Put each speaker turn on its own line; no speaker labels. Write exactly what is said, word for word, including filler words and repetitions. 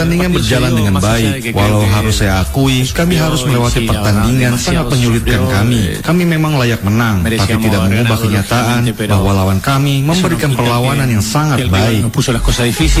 Pertandingan berjalan dengan baik, walau harus saya akui, kami harus melewati pertandingan sangat menyulitkan kami. Kami memang layak menang, tapi tidak mengubah kenyataan bahwa lawan kami memberikan perlawanan yang sangat baik.